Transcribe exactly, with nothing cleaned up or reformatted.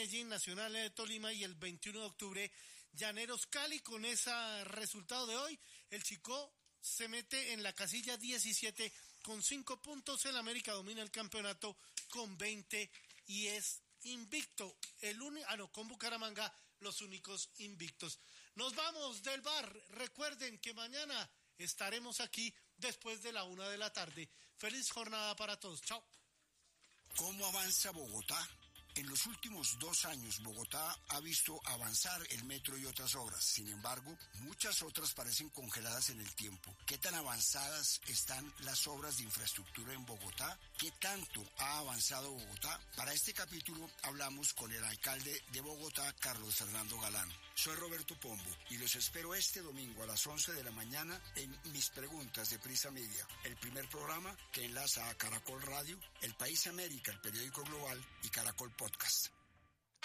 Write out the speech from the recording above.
Medellín, Nacional de Tolima y el veintiuno de octubre Llaneros Cali. Con ese resultado de hoy, el Chicó se mete en la casilla diecisiete con cinco puntos. El América domina el campeonato con veinte y es invicto. El único, ah no, con Bucaramanga los únicos invictos. Nos vamos del bar. Recuerden que mañana estaremos aquí después de la una de la tarde. Feliz jornada para todos. Chao. ¿Cómo avanza Bogotá? En los últimos dos años, Bogotá ha visto avanzar el metro y otras obras. Sin embargo, muchas otras parecen congeladas en el tiempo. ¿Qué tan avanzadas están las obras de infraestructura en Bogotá? ¿Qué tanto ha avanzado Bogotá? Para este capítulo hablamos con el alcalde de Bogotá, Carlos Fernando Galán. Soy Roberto Pombo y los espero este domingo a las once de la mañana en Mis Preguntas de Prisa Media, el primer programa que enlaza a Caracol Radio, El País América, el periódico global, y Caracol Podcast.